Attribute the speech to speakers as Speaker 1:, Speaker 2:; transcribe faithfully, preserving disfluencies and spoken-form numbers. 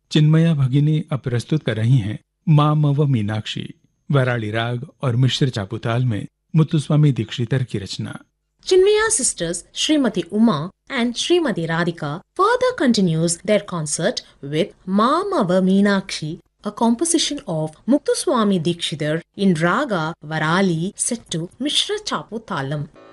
Speaker 1: चिन्मया भगिनी अब प्रस्तुत कर रही हैं माँ मव मीनाक्षी, वराली राग और मिश्र चापुताल में मुत्तुस्वामी दीक्षितर की रचना।
Speaker 2: Chinmaya sisters Srimati Uma and Srimati Radhika further continues their concert with Mamava Meenakshi, a composition of Muktuswami Dikshitar in Raga Varali set to Mishra Chapu Talam.